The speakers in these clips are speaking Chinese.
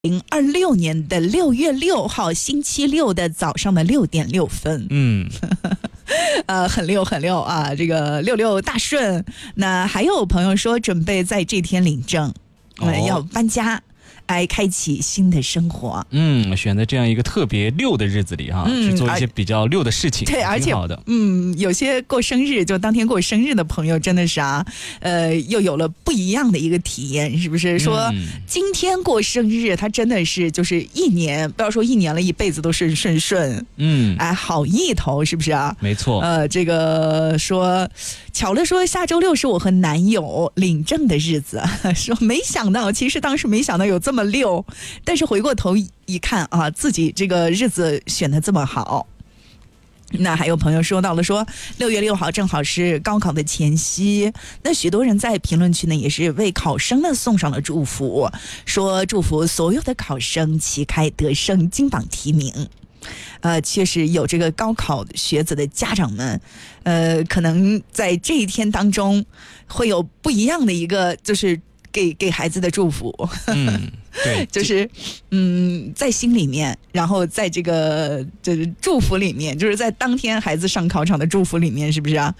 2026年的6月6号星期六的早上的6点6分。很溜啊，这个66大顺。那还有朋友说准备在这天领证，要搬家，来开启新的生活。 选择这样一个特别溜的日子里哈，去做一些比较溜的事情， 对，而且好的。 有些过生日就当天过生日的朋友真的是又有了不一样的一个体验，是不是？说今天过生日，他真的是就是一年，不要说一年了，一辈子都顺，好意头，是不是啊？ 没错。 这个说巧了，说下周6是我和男友领证的日子，说没想到，其实当时没想到有这么溜，但是回过头一看啊，自己这个日子选得这么好。那还有朋友说到了，说6月6号正好是高考的前夕，那许多人在评论区呢也是为考生呢送上了祝福，说祝福所有的考生旗开得胜，金榜题名。确实有这个高考学子的家长们，可能在这一天当中会有不一样的一个，就是给孩子的祝福。 对， 就是在心里面，然后在这个祝福里面，就是在当天孩子上考场的祝福里面，是不是啊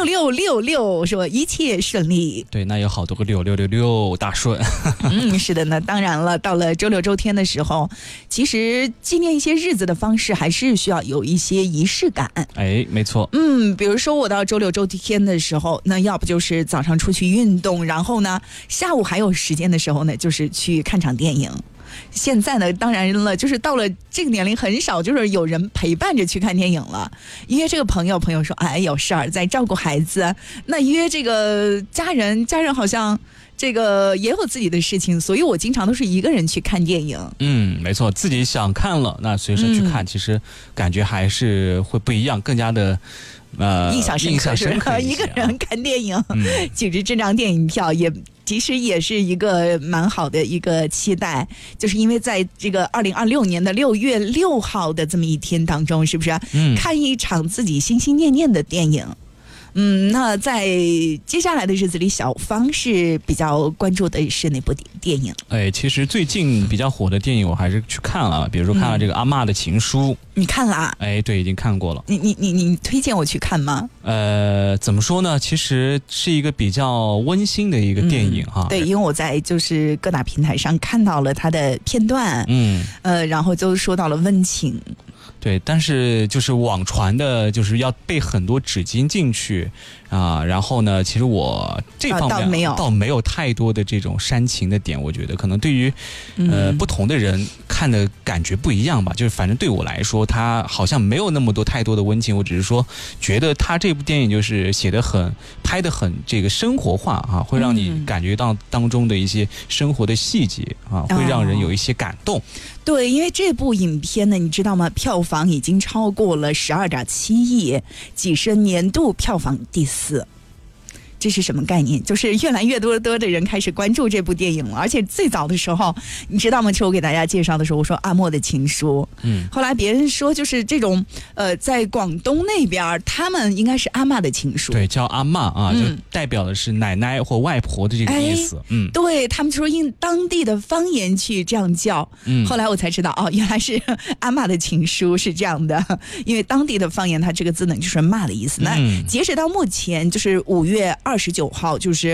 ？6666说一切顺利。 对，那有好多个666大顺。 是的，那当然了，到了周六周天的时候，其实纪念一些日子的方式还是需要有一些仪式感。 哎，没错。 比如说我到周六周天的时候，那要不就是早上出去运动，然后呢下午还有时间的时候呢，就是去看场电影。现在呢，当然了，就是到了这个年龄，很少就是有人陪伴着去看电影了。约这个朋友说，有事儿在照顾孩子。那约这个家人好像这个也有自己的事情，所以我经常都是一个人去看电影。 没错，自己想看了，那随身去看，其实感觉还是会不一样，更加的印象深刻。一个人看电影，其实这张电影票其实也是一个蛮好的一个期待，就是因为在这个2026年的6月6号的这么一天当中，是不是看一场自己心心念念的电影。那在接下来的日子里，小芳是比较关注的是哪部电影？ 其实最近比较火的电影我还是去看了，比如说看了这个阿嬷的情书。 你看了啊？ 对，已经看过了。 你推荐我去看吗？ 怎么说呢？其实是一个比较温馨的一个电影哈。 对，因为我在就是各大平台上看到了它的片段，然后就说到了温情。 对，但是就是网传的，就是要备很多纸巾进去啊。然后呢，其实我这方面倒没有太多的这种煽情的点，我觉得可能对于不同的人看的感觉不一样吧。就是反正对我来说，它好像没有那么多太多的温情。我只是说，觉得它这部电影就是拍得很这个生活化啊，会让你感觉到当中的一些生活的细节啊，会让人有一些感动。 对，因为这部影片呢，你知道吗？票房已经超过了12.7亿，跻身年度票房第4。这是什么概念？就是越来越多的人开始关注这部电影了。而且最早的时候，你知道吗？是我给大家介绍的时候，我说阿嬷的情书。后来别人说就是这种在广东那边他们应该是阿嬷的情书。 对，叫阿嬷啊，就代表的是奶奶或外婆的这个意思。 对，他们就说用当地的方言去这样叫。后来我才知道原来是阿嬷的情书是这样的，因为当地的方言它这个字呢就是骂的意思。那截止到目前就是5月29号，就是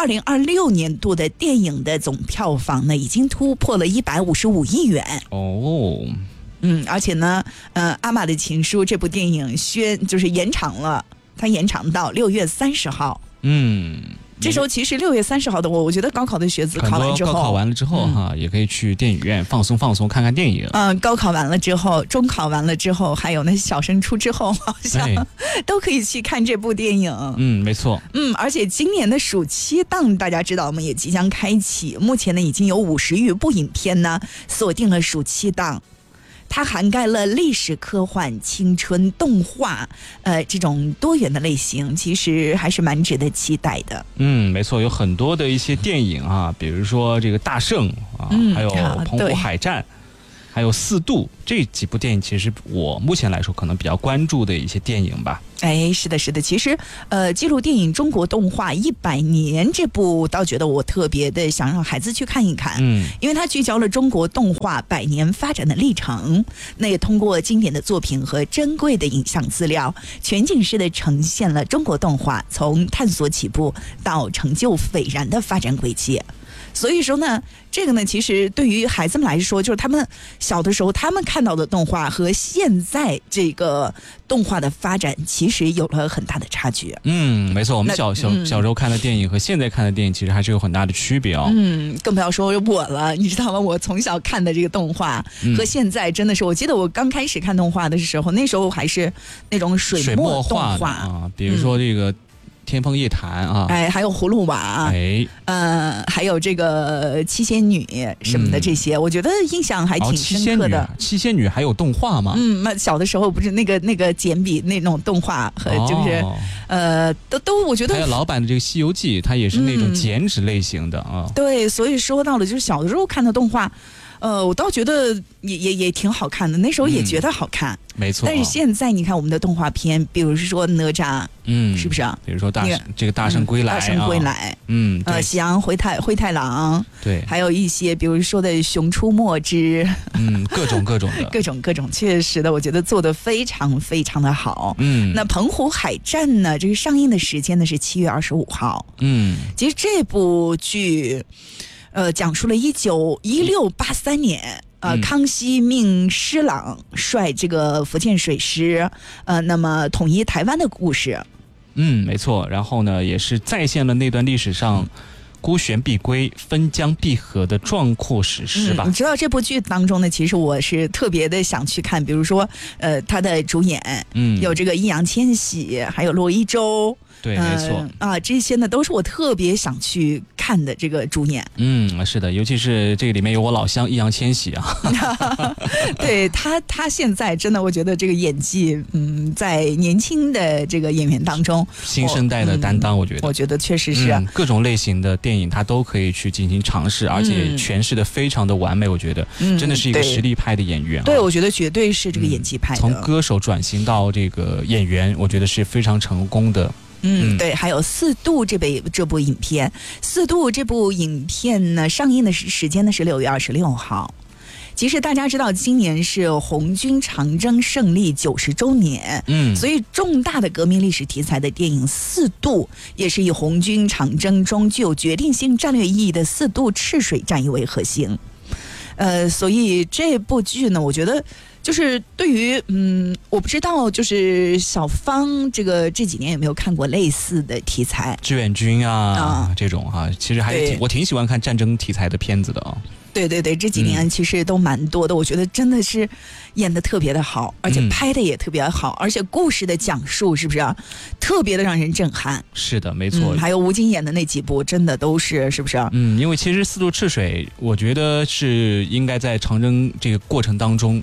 2026年度的电影的总票房呢，已经突破了155亿元。而且呢，阿嬷的情书这部电影就是延长了，它延长到6月30号。这时候其实6月30号的我觉得高考的学子考完之后， 高考完了之后也可以去电影院放松放松，看看电影。 高考完了之后，中考完了之后，还有那小升初之后，好像都可以去看这部电影。 没错。 而且今年的暑期档大家知道吗？也即将开启。目前呢，已经有50余部影片呢锁定了暑期档。它涵盖了历史、科幻、青春、动画，这种多元的类型，其实还是蛮值得期待的。 没错，有很多的一些电影啊，比如说这个大圣啊，还有澎湖海战， 还有四度这几部电影，其实我目前来说可能比较关注的一些电影吧。 哎，是的，是的。其实，记录电影中国动画100年这部，倒觉得我特别的想让孩子去看一看，因为它聚焦了中国动画100年发展的历程，那也通过经典的作品和珍贵的影像资料，全景式的呈现了中国动画从探索起步到成就斐然的发展轨迹。所以说呢，这个呢，其实对于孩子们来说，就是他们小的时候他们看到的动画和现在这个动画的发展，其实有了很大的差距。 没错，我们小时候看的电影和现在看的电影，其实还是有很大的区别哦。 更不要说我了，你知道吗？我从小看的这个动画和现在真的是，我记得我刚开始看动画的时候，那时候还是那种水墨动画啊，比如说这个。天方夜谭啊， 还有葫芦娃，还有这个七仙女什么的这些，我觉得印象还挺深刻的。 七仙女还有动画吗？ 那小的时候不是那个简笔那种动画和就是都我觉得还有老版的这个《西游记》，它也是那种剪纸类型的啊。 对，所以说到了就是小的时候看的动画。我倒觉得也挺好看的，那时候也觉得好看， 没错。 但是现在你看我们的动画片，比如说哪吒，是不是啊？ 比如说这个大圣归来， 大圣归来，喜羊灰太狼， 对， 还有一些比如说的熊出没之， 各种的， 各种，确实的，我觉得做得非常非常的好。那澎湖海战呢，这个上映的时间呢是7月25号。其实这部剧。讲述了1683年，康熙命施琅率这个福建水师，那么统一台湾的故事。 没错。然后呢，也是再现了那段历史上孤悬必归、分疆必合的壮阔史诗吧。 你知道这部剧当中呢，其实我是特别的想去看，比如说，他的主演，有这个易烊千玺，还有骆一舟。 对，没错这些呢都是我特别想去看的这个主演。 是的，尤其是这个里面有我老乡易烊千玺啊。 对他现在真的，我觉得这个演技，在年轻的这个演员当中， 新生代的担当，我觉得确实是各种类型的电影他都可以去进行尝试，而且诠释的非常的完美，我觉得真的是一个实力派的演员。 对，我觉得绝对是这个演技派的。 从歌手转型到这个演员，我觉得是非常成功的。 对，还有四度这部影片，四度这部影片呢上映的时间呢是6月26号。其实大家知道，今年是红军长征胜利90周年，所以重大的革命历史题材的电影《四度》也是以红军长征中具有决定性战略意义的四度赤水战役为核心。所以这部剧呢，我觉得。就是对于我不知道，就是小芳这几年有没有看过类似的题材， 志愿军这种其实我挺喜欢看战争题材的片子的啊。 对，这几年其实都蛮多的，我觉得真的是演得特别的好，而且拍的也特别好，而且故事的讲述是不是特别的让人震撼？ 是的，没错。 还有吴京演的那几部，真的都是不是？ 因为其实四渡赤水，我觉得是应该在长征这个过程当中。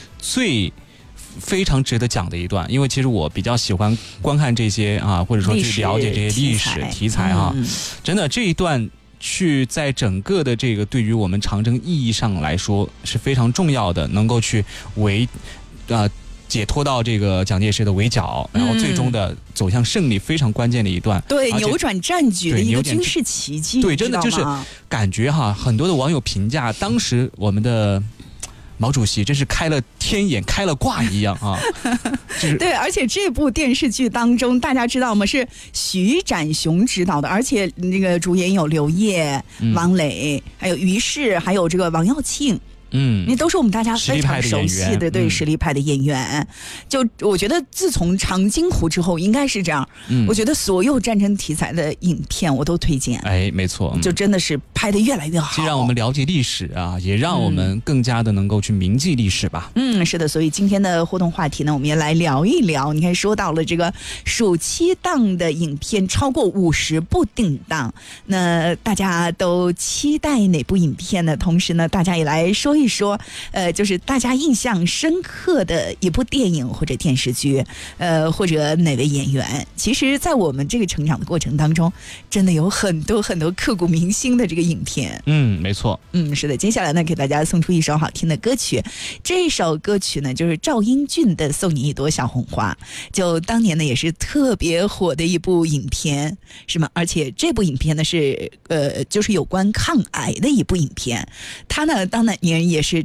非常值得讲的一段，因为其实我比较喜欢观看这些或者说去了解这些历史题材真的这一段去在整个的这个对于我们长征意义上来说是非常重要的，能够去解脱到这个蒋介石的围剿，然后最终的走向胜利，非常关键的一段。 对，扭转战局的一个军事奇迹。 对，真的就是感觉很多的网友评价当时我们的。毛主席真是开了天眼开了挂一样对，而且这部电视剧当中大家知道吗，是徐展雄执导的，而且那个主演有刘烨、王磊，还有于适，还有这个王耀庆。那都是我们大家非常熟悉的对实力派的演员。就我觉得自从长津湖之后应该是这样，我觉得所有战争题材的影片我都推荐。 没错， 就真的是拍得越来越好， 既让我们了解历史也让我们更加的能够去铭记历史吧。 是的，所以今天的互动话题呢，我们也来聊一聊。你看，说到了这个暑期档的影片超过50部定档，那大家都期待哪部影片呢？同时呢，大家也来说一说，就是大家印象深刻的一部电影或者电视剧，或者哪位演员。其实在我们这个成长的过程当中，真的有很多很多刻骨铭心的这个影片。 没错。 是的。接下来呢，给大家送出一首好听的歌曲。这首歌曲呢，就是赵英俊的《送你一朵小红花》，就当年呢也是特别火的一部影片，是吗？而且这部影片呢是就是有关抗癌的一部影片。它呢当年也是